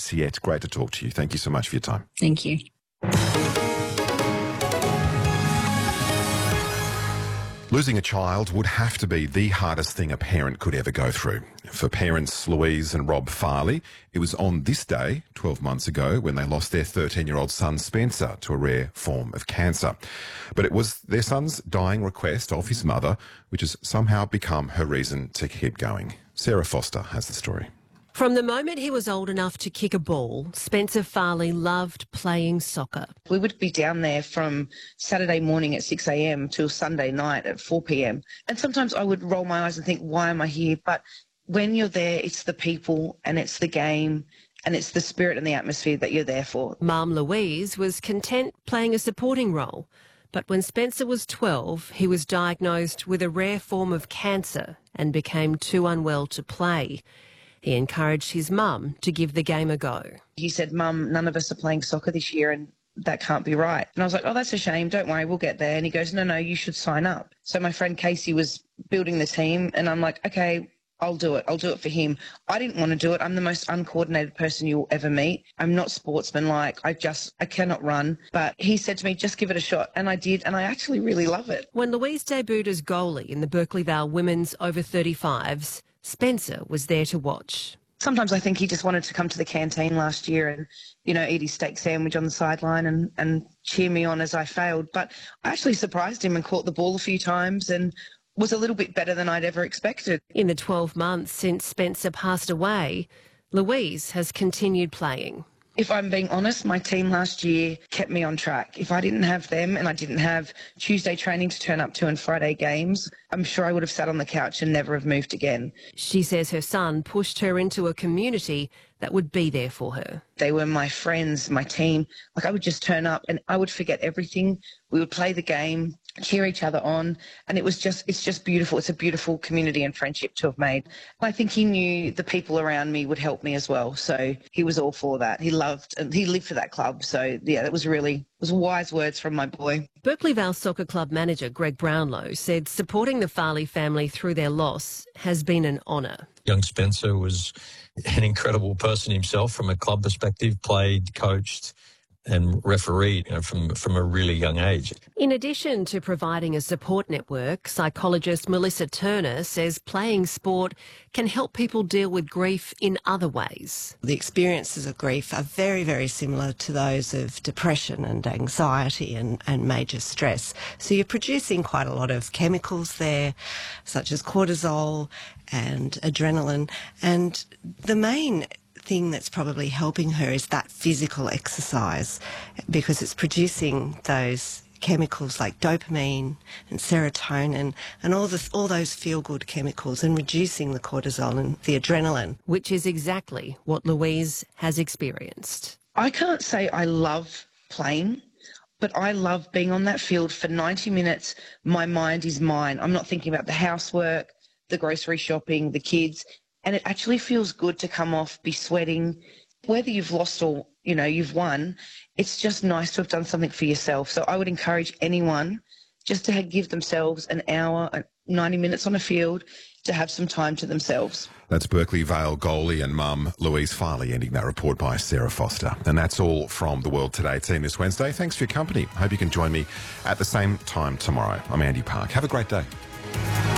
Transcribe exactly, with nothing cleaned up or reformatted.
Siet, great to talk to you. Thank you so much for your time. Thank you. Losing a child would have to be the hardest thing a parent could ever go through. For parents Louise and Rob Farley, it was on this day, twelve months ago, when they lost their thirteen-year-old son Spencer to a rare form of cancer. But it was their son's dying request of his mother, which has somehow become her reason to keep going. Sarah Foster has the story. From the moment he was old enough to kick a ball, Spencer Farley loved playing soccer. We would be down there from Saturday morning at six a m till Sunday night at four p m. And sometimes I would roll my eyes and think, why am I here? But when you're there, it's the people and it's the game and it's the spirit and the atmosphere that you're there for. Mum Louise was content playing a supporting role. But when Spencer was twelve, he was diagnosed with a rare form of cancer and became too unwell to play. He encouraged his mum to give the game a go. He said, Mum, none of us are playing soccer this year and that can't be right. And I was like, oh, that's a shame. Don't worry, we'll get there. And he goes, no, no, you should sign up. So my friend Casey was building the team and I'm like, okay, I'll do it. I'll do it for him. I didn't want to do it. I'm the most uncoordinated person you'll ever meet. I'm not sportsmanlike. I just, I cannot run. But he said to me, just give it a shot. And I did. And I actually really love it. When Louise debuted as goalie in the Berkeley Vale Women's over thirty-fives, Spencer was there to watch. Sometimes I think he just wanted to come to the canteen last year and, you know, eat his steak sandwich on the sideline and, and cheer me on as I failed. But I actually surprised him and caught the ball a few times and was a little bit better than I'd ever expected. In the twelve months since Spencer passed away, Louise has continued playing. If I'm being honest, my team last year kept me on track. If I didn't have them and I didn't have Tuesday training to turn up to and Friday games, I'm sure I would have sat on the couch and never have moved again. She says her son pushed her into a community that would be there for her. They were my friends, my team. Like I would just turn up and I would forget everything. We would play the game, cheer each other on, and it was just, it's just beautiful. It's a beautiful community and friendship to have made. I think he knew the people around me would help me as well, so he was all for that. He loved, and he lived for that club, so yeah, that was really, it was wise words from my boy. Berkeley Vale Soccer Club manager Greg Brownlow said supporting the Farley family through their loss has been an honour. Young Spencer was an incredible person himself from a club perspective, played, coached and refereed, you know, from, from a really young age. In addition to providing a support network, psychologist Melissa Turner says playing sport can help people deal with grief in other ways. The experiences of grief are very, very similar to those of depression and anxiety and, and major stress. So you're producing quite a lot of chemicals there, such as cortisol and adrenaline. And the main thing that's probably helping her is that physical exercise, because it's producing those chemicals like dopamine and serotonin and all the, all those feel-good chemicals and reducing the cortisol and the adrenaline. Which is exactly what Louise has experienced. I can't say I love playing, but I love being on that field for ninety minutes. My mind is mine. I'm not thinking about the housework, the grocery shopping, the kids. And it actually feels good to come off, be sweating. Whether you've lost or, you know, you've won, it's just nice to have done something for yourself. So I would encourage anyone just to give themselves an hour, ninety minutes on a field to have some time to themselves. That's Berkeley Vale goalie and mum Louise Farley ending that report by Sarah Foster. And that's all from the World Today team this Wednesday. Thanks for your company. Hope you can join me at the same time tomorrow. I'm Andy Park. Have a great day.